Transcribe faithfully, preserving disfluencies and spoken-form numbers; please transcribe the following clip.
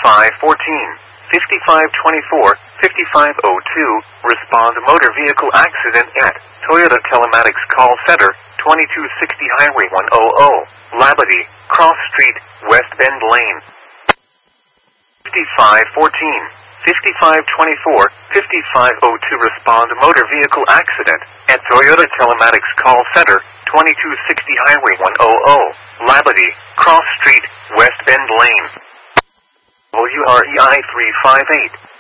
five fourteen, fifty-five twenty-four, fifty-five oh two, respond motor vehicle accident at Toyota Telematics Call Center, twenty-two sixty Highway one hundred, Labadie, Cross Street, West Bend Lane. fifty-five fourteen, fifty-five twenty-four, fifty-five oh two, respond motor vehicle accident at Toyota Telematics Call Center, twenty-two sixty Highway one hundred, Labadie, Cross Street, West Bend Lane. W R E I three five eight.